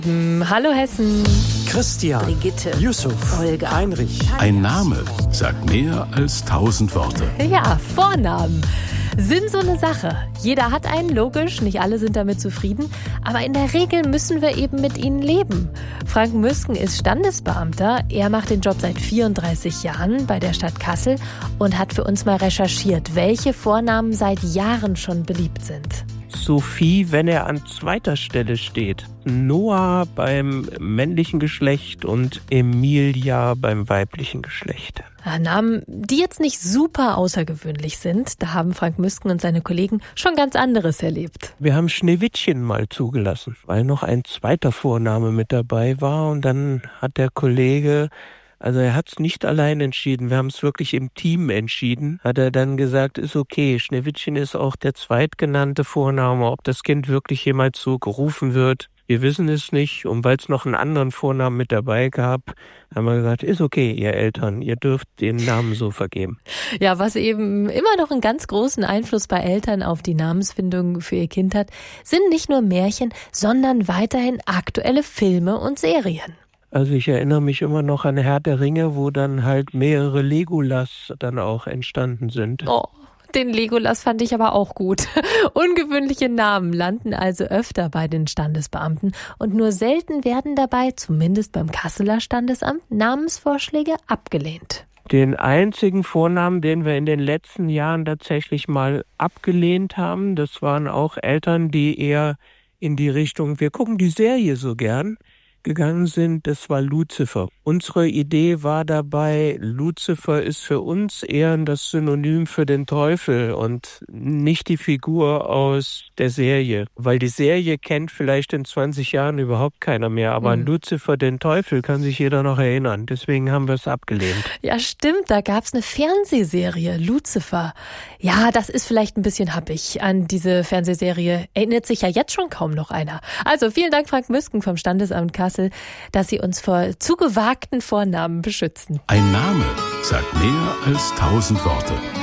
Hallo Hessen. Christian, Brigitte, Yusuf, Olga, Heinrich. Ein Name sagt mehr als 1000 Worte. Ja, Vornamen sind so eine Sache. Jeder hat einen, logisch, nicht alle sind damit zufrieden, aber in der Regel müssen wir eben mit ihnen leben. Frank Müsken ist Standesbeamter, er macht den Job seit 34 Jahren bei der Stadt Kassel und hat für uns mal recherchiert, welche Vornamen seit Jahren schon beliebt sind. Sophie, wenn er an zweiter Stelle steht. Noah beim männlichen Geschlecht und Emilia beim weiblichen Geschlecht. Namen, die jetzt nicht super außergewöhnlich sind. Da haben Frank Müsken und seine Kollegen schon ganz anderes erlebt. Wir haben Schneewittchen mal zugelassen, weil noch ein zweiter Vorname mit dabei war. Und dann hat der Kollege... Also er hat es nicht allein entschieden, wir haben es wirklich im Team entschieden. Hat er dann gesagt, ist okay, Schneewittchen ist auch der zweitgenannte Vorname. Ob das Kind wirklich jemals so gerufen wird, wir wissen es nicht. Und weil es noch einen anderen Vornamen mit dabei gab, haben wir gesagt, ist okay, ihr Eltern, ihr dürft den Namen so vergeben. Ja, was eben immer noch einen ganz großen Einfluss bei Eltern auf die Namensfindung für ihr Kind hat, sind nicht nur Märchen, sondern weiterhin aktuelle Filme und Serien. Also ich erinnere mich immer noch an Herr der Ringe, wo dann halt mehrere Legolas dann auch entstanden sind. Oh, den Legolas fand ich aber auch gut. Ungewöhnliche Namen landen also öfter bei den Standesbeamten und nur selten werden dabei, zumindest beim Kasseler Standesamt, Namensvorschläge abgelehnt. Den einzigen Vornamen, den wir in den letzten Jahren tatsächlich mal abgelehnt haben, das waren auch Eltern, die eher in die Richtung, wir gucken die Serie so gern, gegangen sind, das war Luzifer. Unsere Idee war dabei, Luzifer ist für uns eher das Synonym für den Teufel und nicht die Figur aus der Serie. Weil die Serie kennt vielleicht in 20 Jahren überhaupt keiner mehr, aber an Luzifer, den Teufel, kann sich jeder noch erinnern. Deswegen haben wir es abgelehnt. Ja, stimmt, da gab's eine Fernsehserie, Luzifer. Ja, das ist vielleicht ein bisschen happig. An diese Fernsehserie erinnert sich ja jetzt schon kaum noch einer. Also vielen Dank, Frank Müsken vom Standesamt Kassel, dass Sie uns vor zu gewagten Vornamen beschützen. Ein Name sagt mehr als 1000 Worte.